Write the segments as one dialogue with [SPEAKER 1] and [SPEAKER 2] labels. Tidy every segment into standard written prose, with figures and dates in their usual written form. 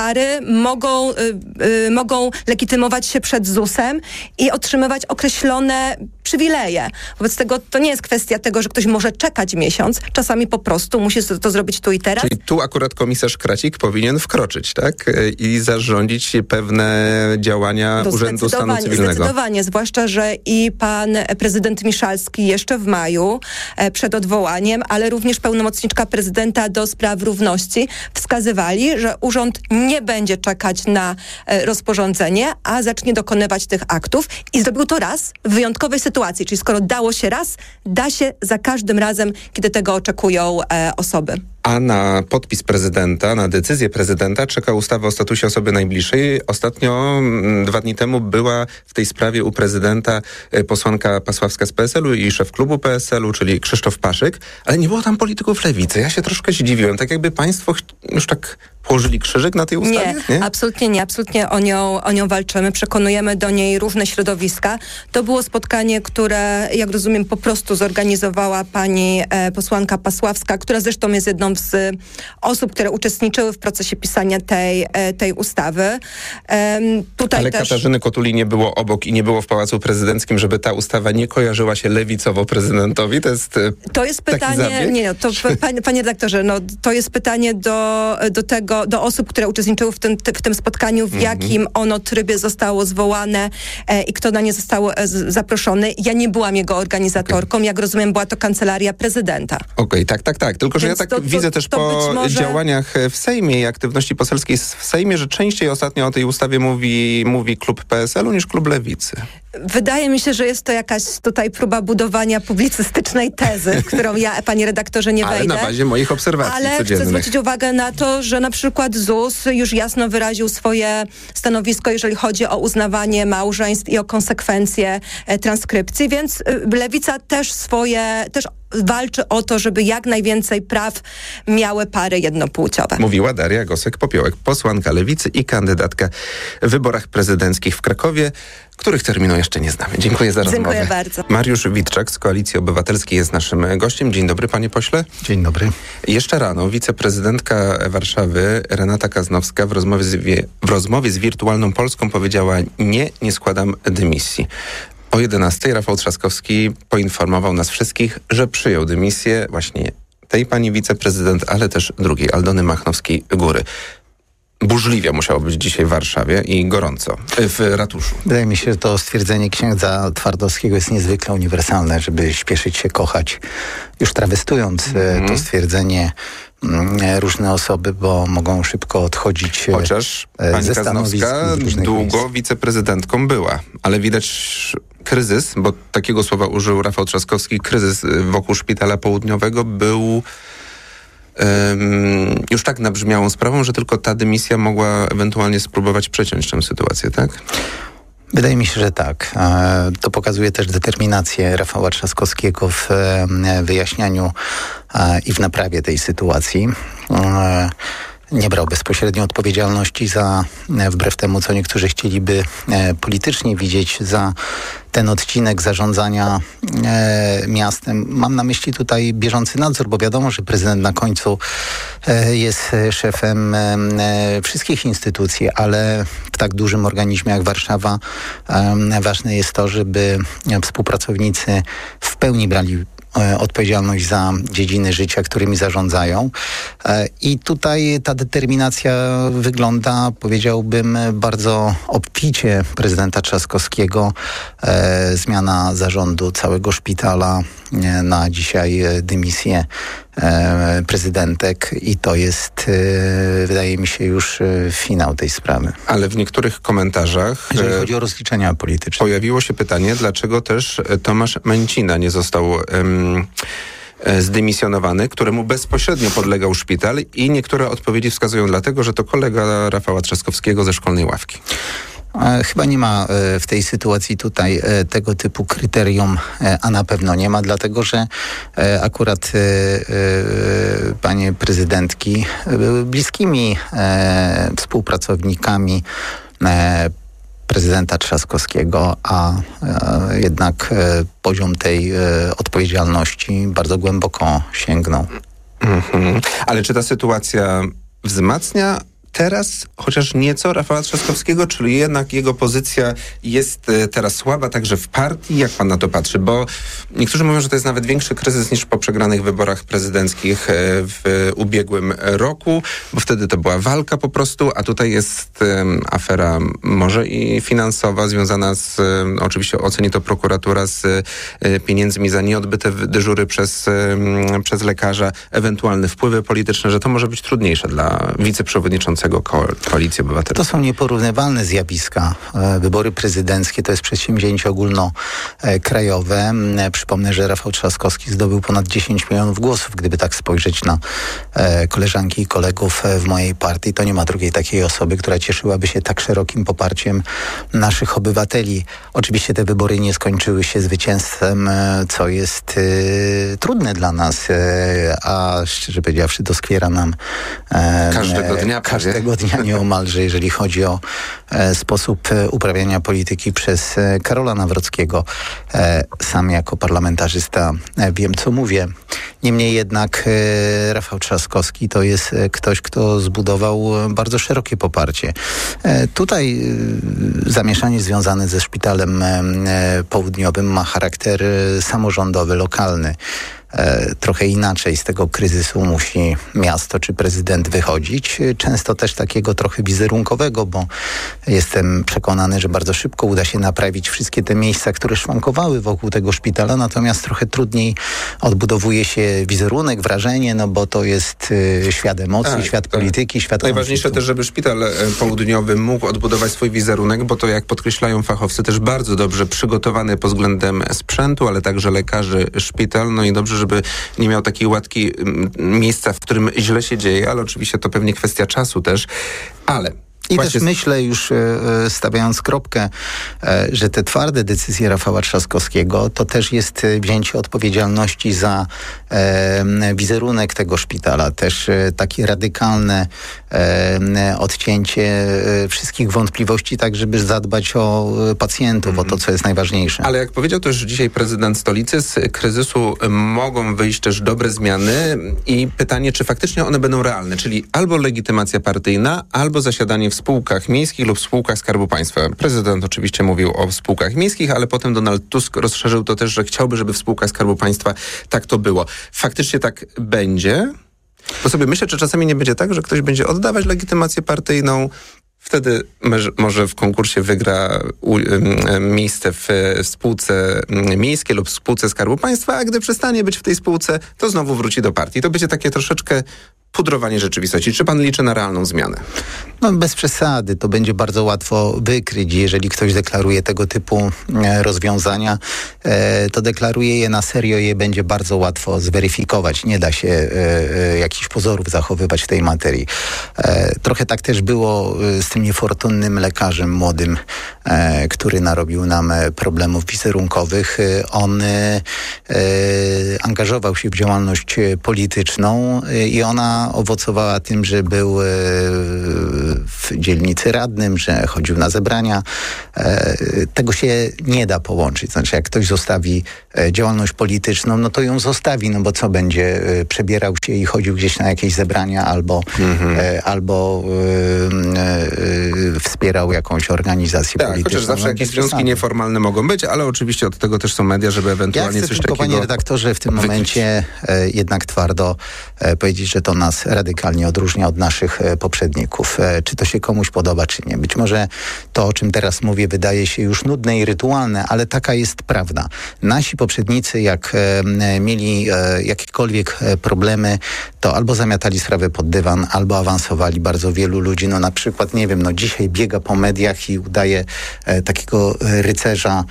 [SPEAKER 1] pary mogą legitymować się przed ZUS-em i otrzymywać określone przywileje. Wobec tego to nie jest kwestia tego, że ktoś może czekać miesiąc. Czasami po prostu musi to zrobić tu i teraz.
[SPEAKER 2] Czyli tu akurat komisarz Kracik powinien wkroczyć, tak? I zarządzić pewne działania Urzędu Stanu Cywilnego.
[SPEAKER 1] Zdecydowanie, zwłaszcza, że i pan prezydent Miszalski jeszcze w maju przed odwołaniem, ale również pełnomocniczka prezydenta do spraw równości wskazywali, że urząd nie będzie czekać na rozporządzenie, a zacznie dokonywać tych aktów i zrobił to raz w wyjątkowej sytuacji, czyli skoro dało się raz, da się za każdym razem, kiedy tego oczekują osoby.
[SPEAKER 2] A na podpis prezydenta, na decyzję prezydenta czeka ustawa o statusie osoby najbliższej. Ostatnio, 2 dni temu była w tej sprawie u prezydenta posłanka Pasławska z PSL-u i szef klubu PSL-u, czyli Krzysztof Paszyk, ale nie było tam polityków lewicy. Ja się troszkę zdziwiłem. Tak jakby państwo już tak położyli krzyżyk na tej ustawie?
[SPEAKER 1] Nie, absolutnie nie. Absolutnie o nią walczymy. Przekonujemy do niej różne środowiska. To było spotkanie, które, jak rozumiem, po prostu zorganizowała pani posłanka Pasławska, która zresztą jest jedną z osób, które uczestniczyły w procesie pisania tej ustawy. Tutaj
[SPEAKER 2] ale też Katarzyny Kotuli nie było obok i nie było w Pałacu Prezydenckim, żeby ta ustawa nie kojarzyła się lewicowo prezydentowi? To jest
[SPEAKER 1] pytanie, panie redaktorze, to jest pytanie do osób, które uczestniczyły w tym spotkaniu, w jakim ono trybie zostało zwołane i kto na nie został zaproszony. Ja nie byłam jego organizatorką. Jak rozumiem, była to Kancelaria Prezydenta.
[SPEAKER 2] Okej, tak. Tylko, że ja tak widzę też po działaniach w Sejmie i aktywności poselskiej w Sejmie, że częściej ostatnio o tej ustawie mówi klub PSL-u niż klub Lewicy.
[SPEAKER 1] Wydaje mi się, że jest to jakaś tutaj próba budowania publicystycznej tezy, w którą ja, panie redaktorze, nie wejdę.
[SPEAKER 2] Ale na bazie moich obserwacji
[SPEAKER 1] codziennych. Chcę zwrócić uwagę na to, że na przykład ZUS już jasno wyraził swoje stanowisko, jeżeli chodzi o uznawanie małżeństw i o konsekwencje transkrypcji, więc Lewica też walczy o to, żeby jak najwięcej praw miały pary jednopłciowe.
[SPEAKER 2] Mówiła Daria Gosek-Popiołek, posłanka Lewicy i kandydatka w wyborach prezydenckich w Krakowie, których terminu jeszcze nie znamy. Dziękuję za rozmowę.
[SPEAKER 1] Dziękuję bardzo.
[SPEAKER 2] Mariusz Witczak z Koalicji Obywatelskiej jest naszym gościem. Dzień dobry, panie pośle.
[SPEAKER 3] Dzień dobry.
[SPEAKER 2] Jeszcze rano wiceprezydentka Warszawy Renata Kaznowska w rozmowie z Wirtualną Polską powiedziała: nie składam dymisji. O 11:00 Rafał Trzaskowski poinformował nas wszystkich, że przyjął dymisję właśnie tej pani wiceprezydent, ale też drugiej, Aldony Machnowskiej-Góry. Burzliwie musiało być dzisiaj w Warszawie i gorąco w ratuszu.
[SPEAKER 3] Wydaje mi się, że to stwierdzenie księdza Twardowskiego jest niezwykle uniwersalne, żeby śpieszyć się kochać. Już trawestując to stwierdzenie, różne osoby, bo mogą szybko odchodzić
[SPEAKER 2] chociaż pani Kaznowska długo wiceprezydentką była, ale widać kryzys, bo takiego słowa użył Rafał Trzaskowski, kryzys wokół Szpitala Południowego był już tak nabrzmiałą sprawą, że tylko ta dymisja mogła ewentualnie spróbować przeciąć tę sytuację, tak?
[SPEAKER 3] Wydaje mi się, że tak. To pokazuje też determinację Rafała Trzaskowskiego w wyjaśnianiu i w naprawie tej sytuacji. Nie brał bezpośrednio odpowiedzialności za, wbrew temu, co niektórzy chcieliby politycznie widzieć, za ten odcinek zarządzania miastem. Mam na myśli tutaj bieżący nadzór, bo wiadomo, że prezydent na końcu jest szefem wszystkich instytucji, ale w tak dużym organizmie jak Warszawa ważne jest to, żeby współpracownicy w pełni brali odpowiedzialność za dziedziny życia, którymi zarządzają. I tutaj ta determinacja wygląda, powiedziałbym, bardzo obficie prezydenta Trzaskowskiego. Zmiana zarządu całego szpitala, na dzisiaj dymisję prezydentek i to jest, wydaje mi się, już finał tej sprawy.
[SPEAKER 2] Ale w niektórych komentarzach,
[SPEAKER 3] jeżeli chodzi o rozliczenia polityczne,
[SPEAKER 2] pojawiło się pytanie, dlaczego też Tomasz Męcina nie został zdymisjonowany, któremu bezpośrednio podlegał szpital, i niektóre odpowiedzi wskazują dlatego, że to kolega Rafała Trzaskowskiego ze szkolnej ławki.
[SPEAKER 3] Chyba nie ma w tej sytuacji tutaj tego typu kryterium, a na pewno nie ma, dlatego że akurat panie prezydentki były bliskimi współpracownikami prezydenta Trzaskowskiego, a jednak poziom tej odpowiedzialności bardzo głęboko sięgnął.
[SPEAKER 2] Ale czy ta sytuacja wzmacnia teraz chociaż nieco Rafała Trzaskowskiego, czyli jednak jego pozycja jest teraz słaba także w partii? Jak pan na to patrzy? Bo niektórzy mówią, że to jest nawet większy kryzys niż po przegranych wyborach prezydenckich w ubiegłym roku, bo wtedy to była walka po prostu, a tutaj jest afera może i finansowa związana z, oczywiście oceni to prokuratura, z pieniędzmi za nieodbyte dyżury przez lekarza, ewentualne wpływy polityczne, że to może być trudniejsze dla wiceprzewodniczącego Koalicji Obywatelskiej.
[SPEAKER 3] To są nieporównywalne zjawiska. Wybory prezydenckie to jest przedsięwzięcie ogólnokrajowe. Przypomnę, że Rafał Trzaskowski zdobył ponad 10 milionów głosów. Gdyby tak spojrzeć na koleżanki i kolegów w mojej partii, to nie ma drugiej takiej osoby, która cieszyłaby się tak szerokim poparciem naszych obywateli. Oczywiście te wybory nie skończyły się zwycięstwem, co jest trudne dla nas, a szczerze powiedziawszy doskwiera nam każdego dnia nieomalże, jeżeli chodzi o sposób uprawiania polityki przez Karola Nawrockiego. Sam jako parlamentarzysta wiem, co mówię. Niemniej jednak Rafał Trzaskowski to jest ktoś, kto zbudował bardzo szerokie poparcie. Tutaj zamieszanie związane ze Szpitalem Południowym ma charakter samorządowy, lokalny. Trochę inaczej z tego kryzysu musi miasto czy prezydent wychodzić. Często też takiego trochę wizerunkowego, bo jestem przekonany, że bardzo szybko uda się naprawić wszystkie te miejsca, które szwankowały wokół tego szpitala, natomiast trochę trudniej odbudowuje się wizerunek, wrażenie, no bo to jest świat emocji, świat polityki, świat
[SPEAKER 2] najważniejsze
[SPEAKER 3] konfliktu.
[SPEAKER 2] też, żeby Szpital Południowy mógł odbudować swój wizerunek, bo to, jak podkreślają fachowcy, też bardzo dobrze przygotowany pod względem sprzętu, ale także lekarzy szpital, no i dobrze, żeby nie miał takiej łatki miejsca, w którym źle się dzieje, ale oczywiście to pewnie kwestia czasu też, ale...
[SPEAKER 3] I też myślę, już stawiając kropkę, że te twarde decyzje Rafała Trzaskowskiego to też jest wzięcie odpowiedzialności za wizerunek tego szpitala. Też takie radykalne odcięcie wszystkich wątpliwości, tak żeby zadbać o pacjentów, o to, co jest najważniejsze.
[SPEAKER 2] Ale jak powiedział też dzisiaj prezydent stolicy, z kryzysu mogą wyjść też dobre zmiany i pytanie, czy faktycznie one będą realne, czyli albo legitymacja partyjna, albo zasiadanie w spółkach miejskich lub spółkach Skarbu Państwa. Prezydent oczywiście mówił o spółkach miejskich, ale potem Donald Tusk rozszerzył to też, że chciałby, żeby w spółkach Skarbu Państwa tak to było. Faktycznie tak będzie? Bo sobie myślę, czy czasami nie będzie tak, że ktoś będzie oddawać legitymację partyjną, wtedy może w konkursie wygra miejsce w spółce miejskiej lub w spółce Skarbu Państwa, a gdy przestanie być w tej spółce, to znowu wróci do partii. To będzie takie troszeczkę pudrowanie rzeczywistości. Czy pan liczy na realną zmianę?
[SPEAKER 3] No bez przesady. To będzie bardzo łatwo wykryć. Jeżeli ktoś deklaruje tego typu rozwiązania, to deklaruje je na serio i je będzie bardzo łatwo zweryfikować. Nie da się jakichś pozorów zachowywać w tej materii. Trochę tak też było z tym niefortunnym lekarzem młodym, który narobił nam problemów wizerunkowych. On angażował się w działalność polityczną i ona owocowała tym, że był w dzielnicy radnym, że chodził na zebrania. Tego się nie da połączyć. Znaczy, jak ktoś zostawi działalność polityczną, no to ją zostawi, no bo co będzie? Przebierał się i chodził gdzieś na jakieś zebrania albo wspierał jakąś organizację polityczną.
[SPEAKER 2] Tak, chociaż zawsze jakieś związki nieformalne mogą być, ale oczywiście od tego też są media, żeby ewentualnie coś takiego...
[SPEAKER 3] Panie redaktorze, w tym momencie jednak twardo powiedzieć, że to nas radykalnie odróżnia od naszych poprzedników. Czy to się komuś podoba, czy nie. Być może to, o czym teraz mówię, wydaje się już nudne i rytualne, ale taka jest prawda. Nasi poprzednicy, jak mieli jakiekolwiek problemy, to albo zamiatali sprawę pod dywan, albo awansowali bardzo wielu ludzi. No na przykład, nie wiem, dzisiaj biega po mediach i udaje takiego rycerza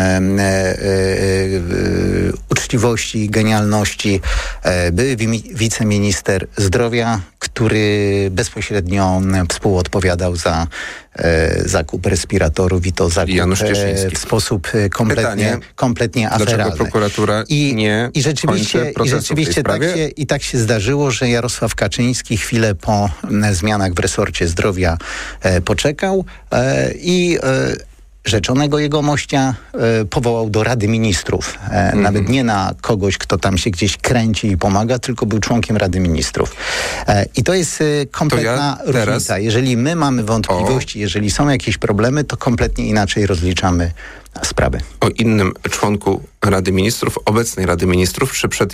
[SPEAKER 3] uczciwości i genialności. Były wiceminister zdrowia, który bezpośrednio współodpowiadał za zakup respiratorów i to zakup w sposób kompletnie aferalny.
[SPEAKER 2] Dlaczego prokuratura nie kończy procesu w tej sprawie?
[SPEAKER 3] Tak się zdarzyło, że Jarosław Kaczyński chwilę po zmianach w resorcie zdrowia poczekał i rzeczonego jegomościa powołał do Rady Ministrów. Nawet nie na kogoś, kto tam się gdzieś kręci i pomaga, tylko był członkiem Rady Ministrów. I to jest kompletna różnica. Jeżeli my mamy wątpliwości, jeżeli są jakieś problemy, to kompletnie inaczej rozliczamy sprawy.
[SPEAKER 2] O innym członku Rady Ministrów, obecnej Rady Ministrów, czy przed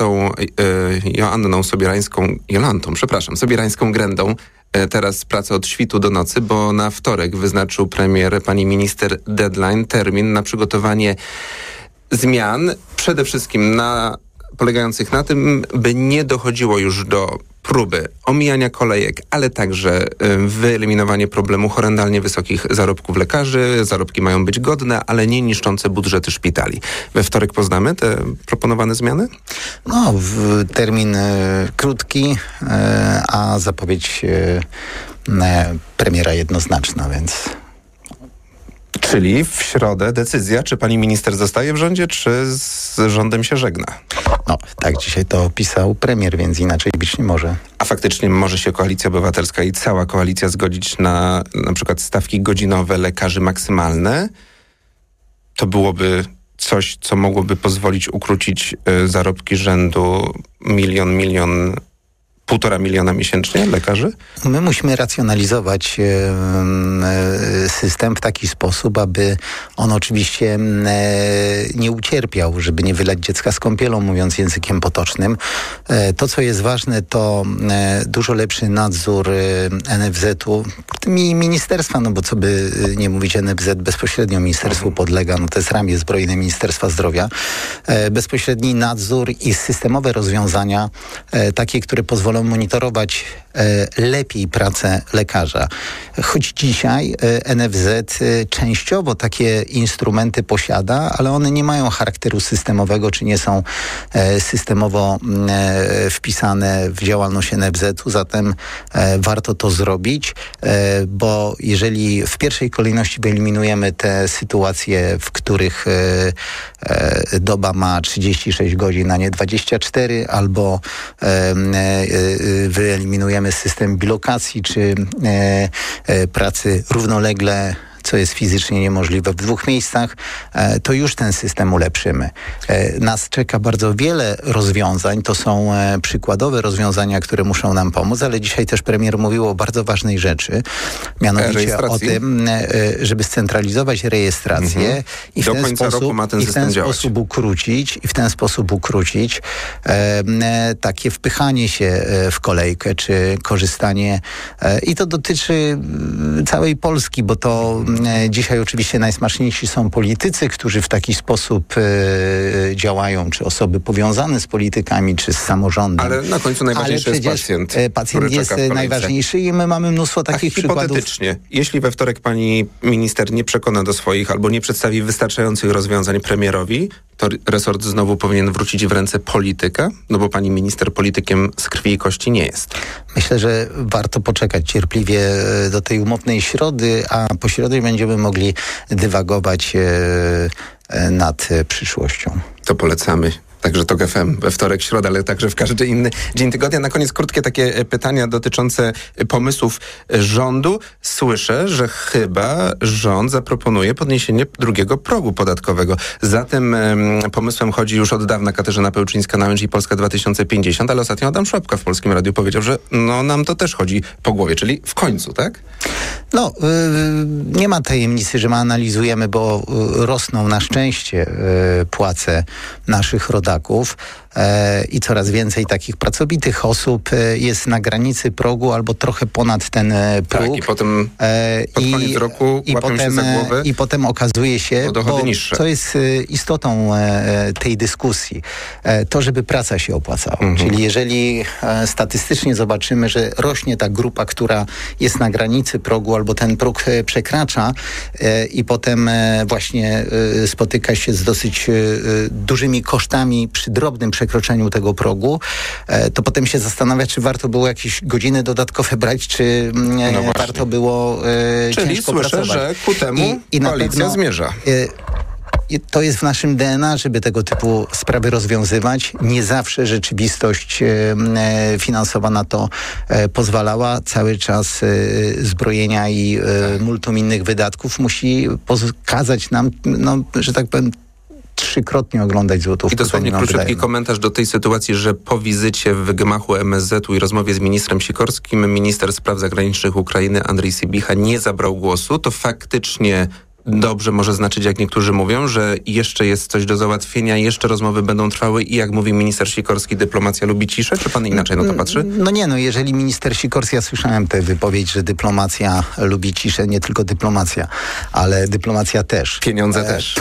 [SPEAKER 2] Sobierańską Grendą, teraz praca od świtu do nocy, bo na wtorek wyznaczył premier, pani minister, deadline, termin na przygotowanie zmian, przede wszystkim polegających na tym, by nie dochodziło już do próby omijania kolejek, ale także wyeliminowanie problemu horrendalnie wysokich zarobków lekarzy. Zarobki mają być godne, ale nie niszczące budżety szpitali. We wtorek poznamy te proponowane zmiany?
[SPEAKER 3] No, termin krótki, a zapowiedź premiera jednoznaczna, więc...
[SPEAKER 2] Czyli w środę decyzja, czy pani minister zostaje w rządzie, czy z rządem się żegna?
[SPEAKER 3] No, tak dzisiaj to opisał premier, więc inaczej być nie może.
[SPEAKER 2] A faktycznie może się Koalicja Obywatelska i cała koalicja zgodzić na przykład stawki godzinowe lekarzy maksymalne? To byłoby coś, co mogłoby pozwolić ukrócić zarobki rzędu 1,5 miliona miesięcznie lekarzy?
[SPEAKER 3] My musimy racjonalizować system w taki sposób, aby on oczywiście nie ucierpiał, żeby nie wylać dziecka z kąpielą, mówiąc językiem potocznym. To, co jest ważne, to dużo lepszy nadzór NFZ-u i ministerstwa, no bo co by nie mówić, NFZ bezpośrednio ministerstwu podlega, no to jest ramię zbrojne Ministerstwa Zdrowia. Bezpośredni nadzór i systemowe rozwiązania, takie, które pozwolą monitorować lepiej pracę lekarza. Choć dzisiaj NFZ częściowo takie instrumenty posiada, ale one nie mają charakteru systemowego, czy nie są systemowo wpisane w działalność NFZ-u, zatem warto to zrobić, bo jeżeli w pierwszej kolejności wyeliminujemy te sytuacje, w których doba ma 36 godzin, a nie 24, albo wyeliminujemy system bilokacji, czy pracy równolegle, co jest fizycznie niemożliwe w 2 miejscach, to już ten system ulepszymy. Nas czeka bardzo wiele rozwiązań. To są przykładowe rozwiązania, które muszą nam pomóc, ale dzisiaj też premier mówił o bardzo ważnej rzeczy, mianowicie o tym, żeby scentralizować rejestrację i w ten sposób ukrócić takie wpychanie się w kolejkę, czy korzystanie i to dotyczy całej Polski, bo to dzisiaj oczywiście najsmaczniejsi są politycy, którzy w taki sposób działają, czy osoby powiązane z politykami, czy z samorządem.
[SPEAKER 2] Ale na końcu najważniejszy jest pacjent.
[SPEAKER 3] Pacjent jest najważniejszy i my mamy mnóstwo takich przykładów.
[SPEAKER 2] Hipotetycznie, jeśli we wtorek pani minister nie przekona do swoich albo nie przedstawi wystarczających rozwiązań premierowi, to resort znowu powinien wrócić w ręce polityka, no bo pani minister politykiem z krwi i kości nie jest.
[SPEAKER 3] Myślę, że warto poczekać cierpliwie do tej umownej środy, a po środzie będziemy mogli dywagować nad przyszłością.
[SPEAKER 2] To polecamy. Także TOK FM we wtorek, środę, ale także w każdy inny dzień tygodnia. Na koniec krótkie takie pytania dotyczące pomysłów rządu. Słyszę, że chyba rząd zaproponuje podniesienie 2. progu podatkowego. Za tym pomysłem chodzi już od dawna Katarzyna Pełczyńska-Nałęcz i Polska 2050, ale ostatnio Adam Szłapka w Polskim Radiu powiedział, że nam to też chodzi po głowie, czyli w końcu, tak?
[SPEAKER 3] Nie ma tajemnicy, że my analizujemy, bo rosną na szczęście płace naszych rodaków i coraz więcej takich pracowitych osób jest na granicy progu albo trochę ponad ten próg.
[SPEAKER 2] Tak, i potem pod koniec roku łapią się za głowę.
[SPEAKER 3] I potem okazuje się, co jest istotą tej dyskusji, to, żeby praca się opłacała. Czyli jeżeli statystycznie zobaczymy, że rośnie ta grupa, która jest na granicy progu albo ten próg przekracza i potem właśnie spotyka się z dosyć dużymi kosztami przy drobnym przekroczeniu tego progu, to potem się zastanawia, czy warto było jakieś godziny dodatkowe brać, czy warto było
[SPEAKER 2] Czyli
[SPEAKER 3] ciężko
[SPEAKER 2] słyszę,
[SPEAKER 3] pracować.
[SPEAKER 2] że ku temu koalicja zmierza.
[SPEAKER 3] to jest w naszym DNA, żeby tego typu sprawy rozwiązywać. Nie zawsze rzeczywistość finansowa na to pozwalała. Cały czas zbrojenia i multum innych wydatków musi pokazać nam, że tak powiem, 3-krotnie oglądać złotówkę.
[SPEAKER 2] I dosłownie króciutki komentarz do tej sytuacji, że po wizycie w gmachu MSZ-u i rozmowie z ministrem Sikorskim minister spraw zagranicznych Ukrainy Andrii Sybicha nie zabrał głosu. To faktycznie dobrze może znaczyć, jak niektórzy mówią, że jeszcze jest coś do załatwienia, jeszcze rozmowy będą trwały i jak mówi minister Sikorski, dyplomacja lubi ciszę? Czy pan inaczej na to patrzy?
[SPEAKER 3] Jeżeli minister Sikorski, ja słyszałem tę wypowiedź, że dyplomacja lubi ciszę, nie tylko dyplomacja, ale dyplomacja też.
[SPEAKER 2] Pieniądze też.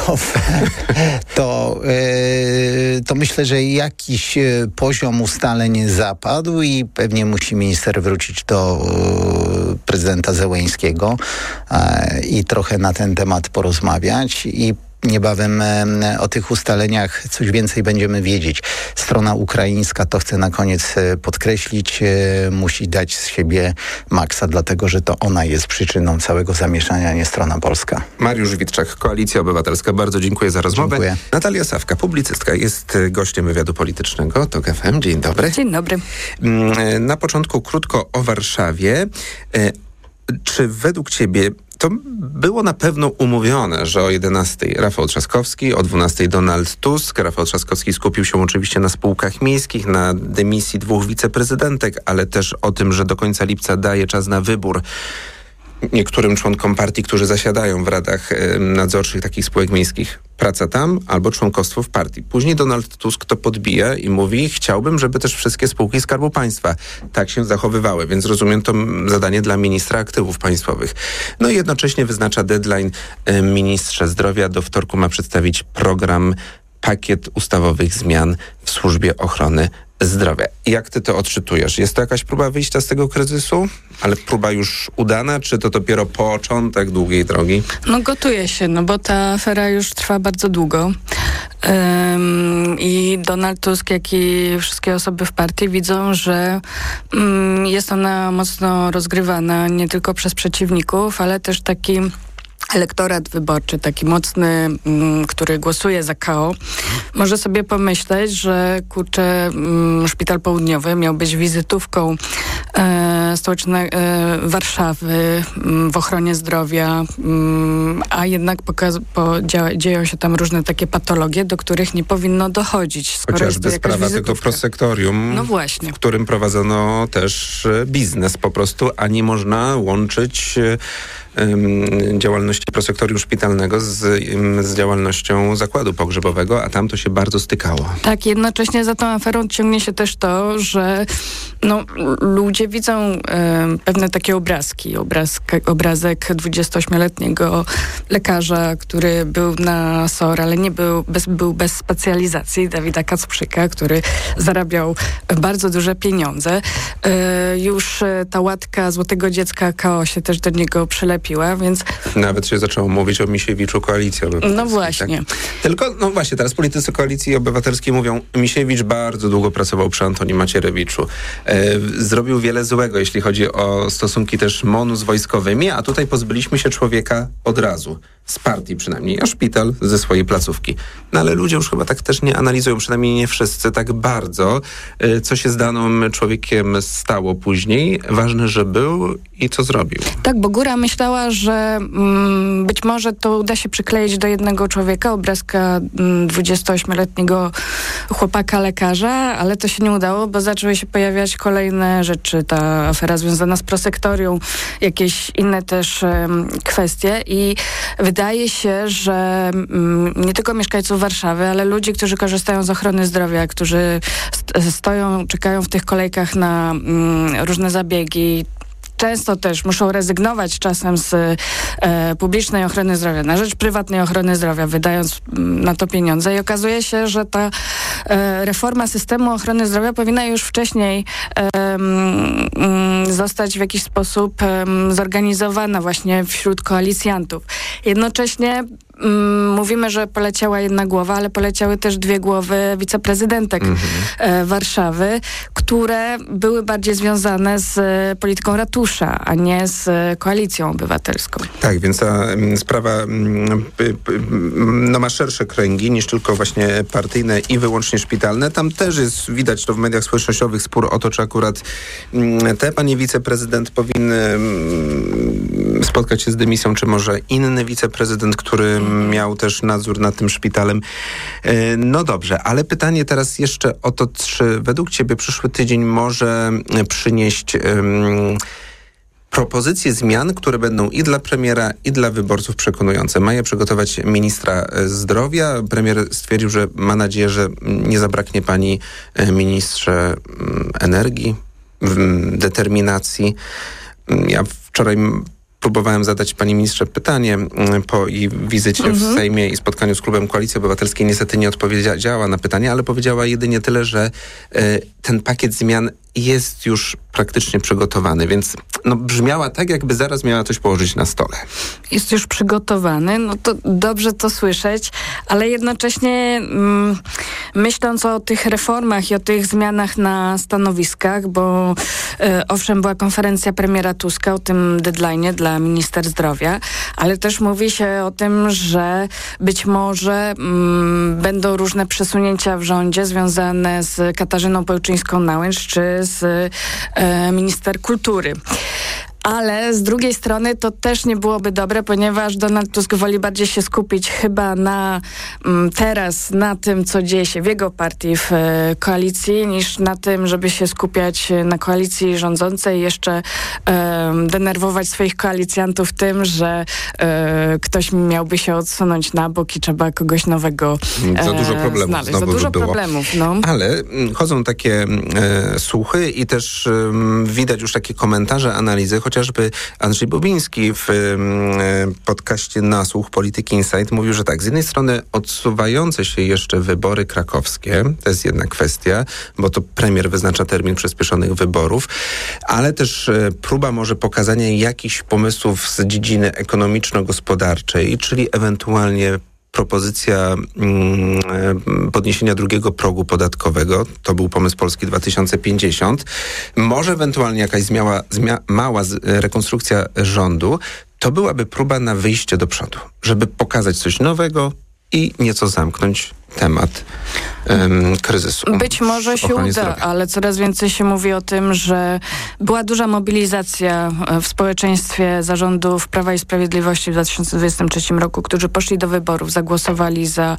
[SPEAKER 3] To myślę, że jakiś poziom ustaleń zapadł i pewnie musi minister wrócić do prezydenta Zełeńskiego i trochę na ten temat porozmawiać i niebawem o tych ustaleniach coś więcej będziemy wiedzieć. Strona ukraińska, to chcę na koniec podkreślić, musi dać z siebie maksa, dlatego że to ona jest przyczyną całego zamieszania, nie strona polska.
[SPEAKER 2] Mariusz Witczak, Koalicja Obywatelska. Bardzo dziękuję za rozmowę.
[SPEAKER 3] Dziękuję.
[SPEAKER 2] Natalia Sawka, publicystka, jest gościem wywiadu politycznego TOK FM. Dzień dobry.
[SPEAKER 4] Dzień dobry.
[SPEAKER 2] Na początku krótko o Warszawie. Czy według ciebie to było na pewno umówione, że o 11:00 Rafał Trzaskowski, o 12:00 Donald Tusk. Rafał Trzaskowski skupił się oczywiście na spółkach miejskich, na dymisji 2 wiceprezydentek, ale też o tym, że do końca lipca daje czas na wybór niektórym członkom partii, którzy zasiadają w radach nadzorczych takich spółek miejskich. Praca tam albo członkostwo w partii. Później Donald Tusk to podbija i mówi, chciałbym, żeby też wszystkie spółki Skarbu Państwa tak się zachowywały, więc rozumiem to zadanie dla ministra aktywów państwowych. No i jednocześnie wyznacza deadline ministrze zdrowia. Do wtorku ma przedstawić pakiet ustawowych zmian w służbie ochrony zdrowia. Jak ty to odczytujesz? Jest to jakaś próba wyjścia z tego kryzysu? Ale próba już udana, czy to dopiero początek długiej drogi?
[SPEAKER 4] Gotuje się, bo ta afera już trwa bardzo długo. I Donald Tusk, jak i wszystkie osoby w partii widzą, że jest ona mocno rozgrywana nie tylko przez przeciwników, ale też taki elektorat wyborczy, taki mocny, który głosuje za KO, może sobie pomyśleć, że Szpital Południowy miał być wizytówką stołecznej Warszawy w ochronie zdrowia, a jednak dzieją się tam różne takie patologie, do których nie powinno dochodzić.
[SPEAKER 2] Chociażby sprawa tego prosektorium, w którym prowadzono też biznes po prostu, a nie można łączyć działalności prosektorium szpitalnego z działalnością zakładu pogrzebowego, a tam to się bardzo stykało.
[SPEAKER 4] Tak, jednocześnie za tą aferą ciągnie się też to, że ludzie widzą pewne takie obrazki. Obrazek 28-letniego lekarza, który był na SOR, ale nie był bez specjalizacji, Dawida Kacprzyka, który zarabiał bardzo duże pieniądze. Już ta łatka Złotego Dziecka KO się też do niego przylepiła, więc...
[SPEAKER 2] Nawet się zaczęło mówić o Misiewiczu Koalicji Obywatelskiej.
[SPEAKER 4] No właśnie.
[SPEAKER 2] Tak? Tylko, teraz politycy Koalicji Obywatelskiej mówią, Misiewicz bardzo długo pracował przy Antonim Macierewiczu. Zrobił wiele złego, jeśli chodzi o stosunki też MON-u z wojskowymi, a tutaj pozbyliśmy się człowieka od razu. Z partii przynajmniej, a szpital ze swojej placówki. Ale ludzie już chyba tak też nie analizują, przynajmniej nie wszyscy tak bardzo, co się z danym człowiekiem stało później. Ważne, że był i co zrobił.
[SPEAKER 4] Tak, bo góra myślała, że być może to uda się przykleić do jednego człowieka, obrazka 28-letniego chłopaka lekarza, ale to się nie udało, bo zaczęły się pojawiać kolejne rzeczy. Ta afera związana z prosektorium, jakieś inne też kwestie i wydaje się, że nie tylko mieszkańców Warszawy, ale ludzi, którzy korzystają z ochrony zdrowia, którzy czekają w tych kolejkach na różne zabiegi, często też muszą rezygnować czasem z publicznej ochrony zdrowia na rzecz prywatnej ochrony zdrowia, wydając na to pieniądze. I okazuje się, że ta reforma systemu ochrony zdrowia powinna już wcześniej zostać w jakiś sposób zorganizowana właśnie wśród koalicjantów. Jednocześnie mówimy, że poleciała jedna głowa, ale poleciały też 2 głowy wiceprezydentek Warszawy, które były bardziej związane z polityką ratusza, a nie z Koalicją Obywatelską.
[SPEAKER 2] Tak, więc ta sprawa ma szersze kręgi niż tylko właśnie partyjne i wyłącznie szpitalne. Tam też jest, widać to w mediach społecznościowych, spór o to, czy akurat te panie wiceprezydent powinny spotkać się z dymisją, czy może inny wiceprezydent, który miał też nadzór nad tym szpitalem. No dobrze, ale pytanie teraz jeszcze o to, czy według ciebie przyszły tydzień może przynieść propozycje zmian, które będą i dla premiera, i dla wyborców przekonujące. Ma je przygotować ministra zdrowia. Premier stwierdził, że ma nadzieję, że nie zabraknie pani ministrze energii, determinacji. Ja wczoraj próbowałem zadać pani ministrze pytanie po jej wizycie w Sejmie i spotkaniu z klubem Koalicji Obywatelskiej. Niestety nie odpowiedziała na pytanie, ale powiedziała jedynie tyle, że ten pakiet zmian jest już praktycznie przygotowany, więc brzmiała tak, jakby zaraz miała coś położyć na stole.
[SPEAKER 4] Jest już przygotowany, no to dobrze to słyszeć, ale jednocześnie myśląc o tych reformach i o tych zmianach na stanowiskach, bo owszem, była konferencja premiera Tuska o tym deadline'ie dla minister zdrowia, ale też mówi się o tym, że być może będą różne przesunięcia w rządzie związane z Katarzyną Pełczyńską-Nałęcz czy z minister kultury. Ale z drugiej strony to też nie byłoby dobre, ponieważ Donald Tusk woli bardziej się skupić chyba teraz na tym, co dzieje się w jego partii, w koalicji, niż na tym, żeby się skupiać na koalicji rządzącej i jeszcze denerwować swoich koalicjantów tym, że ktoś miałby się odsunąć na bok i trzeba kogoś nowego
[SPEAKER 2] Za dużo problemów
[SPEAKER 4] znaleźć. Za dużo problemów, no.
[SPEAKER 2] Ale chodzą takie słuchy i też widać już takie komentarze, analizy, chociażby Andrzej Bobiński w podcaście Nasłuch Polityki Insight mówił, że tak, z jednej strony odsuwające się jeszcze wybory krakowskie, to jest jedna kwestia, bo to premier wyznacza termin przyspieszonych wyborów, ale też próba może pokazania jakichś pomysłów z dziedziny ekonomiczno-gospodarczej, czyli ewentualnie propozycja podniesienia 2. progu podatkowego, to był pomysł Polski 2050, może ewentualnie jakaś mała rekonstrukcja rządu, to byłaby próba na wyjście do przodu, żeby pokazać coś nowego i nieco zamknąć temat kryzysu.
[SPEAKER 4] Być może się uda, ale coraz więcej się mówi o tym, że była duża mobilizacja w społeczeństwie zarządów Prawa i Sprawiedliwości w 2023 roku, którzy poszli do wyborów, zagłosowali za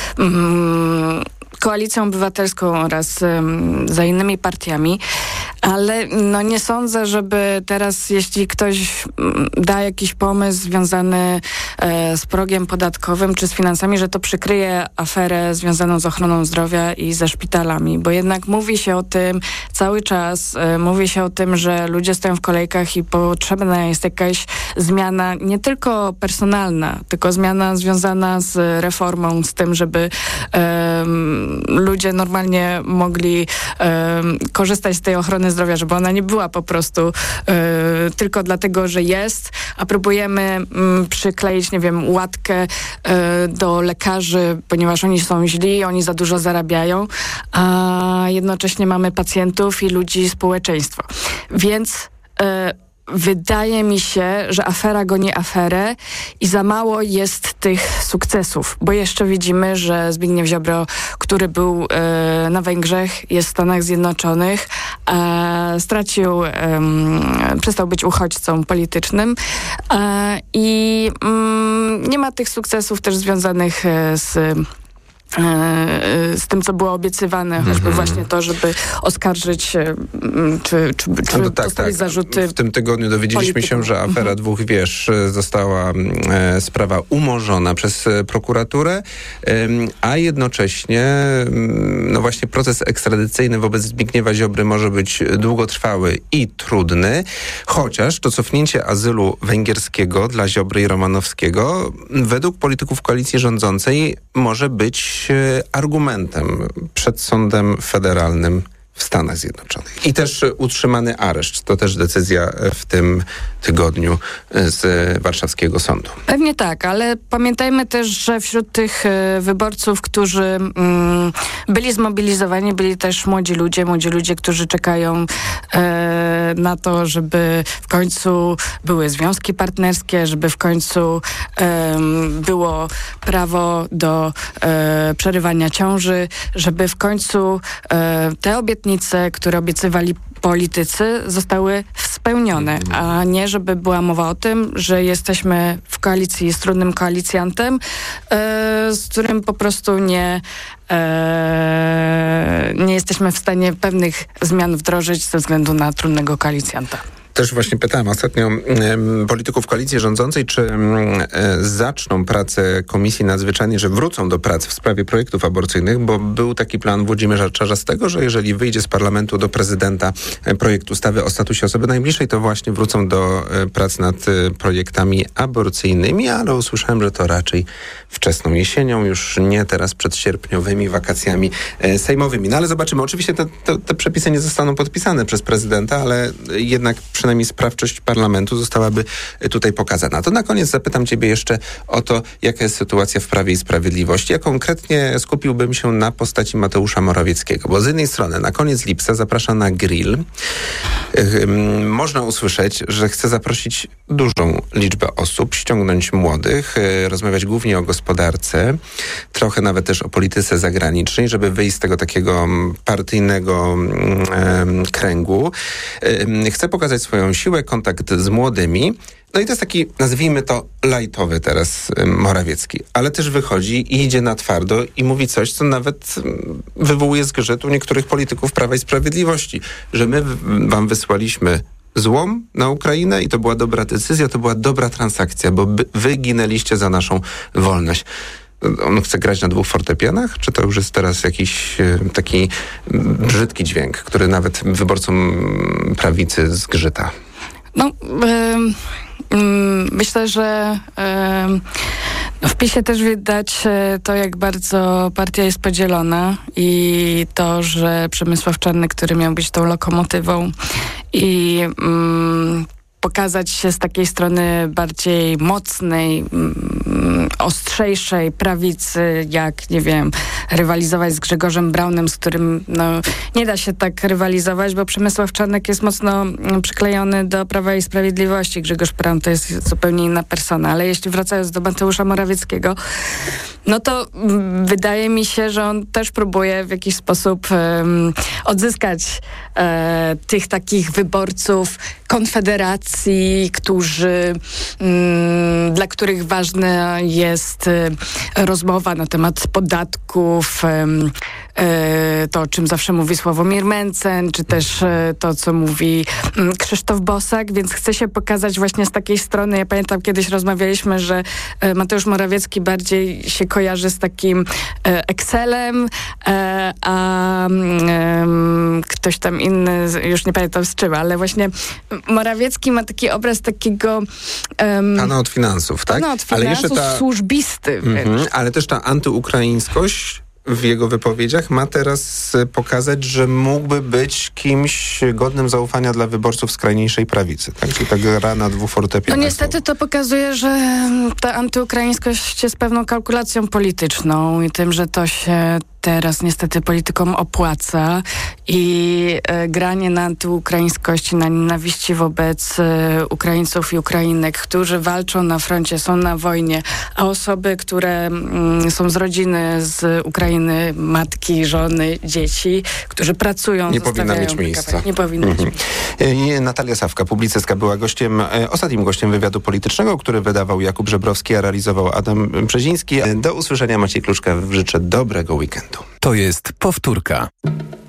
[SPEAKER 4] Koalicją Obywatelską oraz za innymi partiami, ale nie sądzę, żeby teraz, jeśli ktoś da jakiś pomysł związany z progiem podatkowym czy z finansami, że to przykryje aferę związaną z ochroną zdrowia i ze szpitalami, bo jednak mówi się o tym cały czas, mówi się o tym, że ludzie stoją w kolejkach i potrzebna jest jakaś zmiana, nie tylko personalna, tylko zmiana związana z reformą, z tym, żeby ludzie normalnie mogli korzystać z tej ochrony zdrowia, żeby ona nie była po prostu tylko dlatego, że jest, a próbujemy przykleić, nie wiem, łatkę do lekarzy, ponieważ oni są źli, oni za dużo zarabiają, a jednocześnie mamy pacjentów i ludzi, społeczeństwo. Więc wydaje mi się, że afera goni aferę i za mało jest tych sukcesów, bo jeszcze widzimy, że Zbigniew Ziobro, który był na Węgrzech, jest w Stanach Zjednoczonych, przestał być uchodźcą politycznym i nie ma tych sukcesów też związanych z tym, co było obiecywane, choćby właśnie to, żeby oskarżyć czy postawić zarzuty.
[SPEAKER 2] W tym tygodniu dowiedzieliśmy się, że afera 2 wież została sprawa umorzona przez prokuraturę, a jednocześnie właśnie proces ekstradycyjny wobec Zbigniewa Ziobry może być długotrwały i trudny, chociaż to cofnięcie azylu węgierskiego dla Ziobry i Romanowskiego według polityków koalicji rządzącej może być argumentem przed sądem federalnym w Stanach Zjednoczonych. I też utrzymany areszt. To też decyzja w tym tygodniu z warszawskiego sądu.
[SPEAKER 4] Pewnie tak, ale pamiętajmy też, że wśród tych wyborców, którzy byli zmobilizowani, byli też młodzi ludzie, którzy czekają na to, żeby w końcu były związki partnerskie, żeby w końcu było prawo do przerywania ciąży, żeby w końcu te obietnice, które obiecywali politycy, zostały spełnione, a nie żeby była mowa o tym, że jesteśmy w koalicji z trudnym koalicjantem, z którym po prostu nie jesteśmy w stanie pewnych zmian wdrożyć ze względu na trudnego koalicjanta.
[SPEAKER 2] Też właśnie pytałem ostatnio polityków koalicji rządzącej, czy zaczną pracę Komisji Nadzwyczajnej, że wrócą do pracy w sprawie projektów aborcyjnych, bo był taki plan Włodzimierza Czarzastego, że jeżeli wyjdzie z parlamentu do prezydenta projekt ustawy o statusie osoby najbliższej, to właśnie wrócą do prac nad projektami aborcyjnymi, ale usłyszałem, że to raczej wczesną jesienią, już nie teraz przed sierpniowymi wakacjami sejmowymi. No ale zobaczymy. Oczywiście te przepisy nie zostaną podpisane przez prezydenta, ale jednak przynajmniej sprawczość parlamentu zostałaby tutaj pokazana. To na koniec zapytam ciebie jeszcze o to, jaka jest sytuacja w Prawie i Sprawiedliwości. Ja konkretnie skupiłbym się na postaci Mateusza Morawieckiego, bo z jednej strony na koniec lipca zaprasza na grill. Można usłyszeć, że chce zaprosić dużą liczbę osób, ściągnąć młodych, rozmawiać głównie o gospodarce, trochę nawet też o polityce zagranicznej, żeby wyjść z tego takiego partyjnego kręgu. Chce pokazać swoją siłę, kontakt z młodymi. No i to jest taki, nazwijmy to, lajtowy teraz Morawiecki. Ale też wychodzi i idzie na twardo i mówi coś, co nawet wywołuje zgrzyt u niektórych polityków Prawa i Sprawiedliwości. Że my wam wysłaliśmy złom na Ukrainę i to była dobra decyzja, to była dobra transakcja, bo wy ginęliście za naszą wolność. On chce grać na 2 fortepianach? Czy to już jest teraz jakiś taki brzydki dźwięk, który nawet wyborcom prawicy zgrzyta?
[SPEAKER 4] No, myślę, że w PiS-ie też widać to, jak bardzo partia jest podzielona i to, że Przemysław Czarnek, który miał być tą lokomotywą i pokazać się z takiej strony bardziej mocnej, ostrzejszej prawicy, jak, nie wiem, rywalizować z Grzegorzem Braunem, z którym nie da się tak rywalizować, bo Przemysław Czarnek jest mocno przyklejony do Prawa i Sprawiedliwości. Grzegorz Braun to jest zupełnie inna persona. Ale jeśli wracając do Mateusza Morawieckiego, no to wydaje mi się, że on też próbuje w jakiś sposób odzyskać tych takich wyborców Konfederacji, dla których ważna jest rozmowa na temat podatków, to, o czym zawsze mówi Sławomir Mencen, czy też to, co mówi Krzysztof Bosak, więc chce się pokazać właśnie z takiej strony. Ja pamiętam, kiedyś rozmawialiśmy, że Mateusz Morawiecki bardziej się kojarzy z takim Excelem, a ktoś tam inny, już nie pamiętam z czym, ale właśnie Morawiecki ma taki obraz takiego...
[SPEAKER 2] Pana od finansów, tak?
[SPEAKER 4] Pana od finansów, ale jeszcze służbisty.
[SPEAKER 2] Ale też ta antyukraińskość w jego wypowiedziach ma teraz pokazać, że mógłby być kimś godnym zaufania dla wyborców skrajniejszej prawicy. Tak? Czyli ta gra na 2 fortepianach.
[SPEAKER 4] No niestety to pokazuje, że ta antyukraińskość jest pewną kalkulacją polityczną i tym, że to się teraz niestety politykom opłaca i granie na antyukraińskości, na nienawiści wobec Ukraińców i Ukrainek, którzy walczą na froncie, są na wojnie, a osoby, które są z rodziny z Ukrainy, matki, żony, dzieci, którzy pracują,
[SPEAKER 2] nie powinna mieć miejsca.
[SPEAKER 4] Nie powinna mieć miejsca.
[SPEAKER 2] Natalia Sawka, publicystka, była ostatnim gościem wywiadu politycznego, który wydawał Jakub Żebrowski, a realizował Adam Brzeziński. Do usłyszenia, Maciej Kluczka. Życzę dobrego weekendu.
[SPEAKER 5] To jest powtórka.